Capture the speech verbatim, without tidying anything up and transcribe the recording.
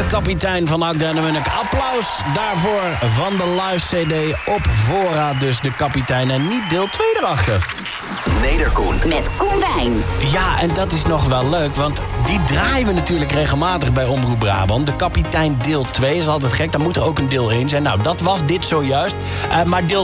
kapitein van Akda en de Munnik. Applaus daarvoor van de live C D op voorraad. Dus de kapitein en niet deel twee erachter. Nederkoen. Met Koen Wijn. Ja, en dat is nog wel leuk, want die draaien we natuurlijk regelmatig bij Omroep Brabant. De kapitein deel twee is altijd gek, dan moet er ook een deel één zijn. Nou, dat was dit zojuist. Uh, maar deel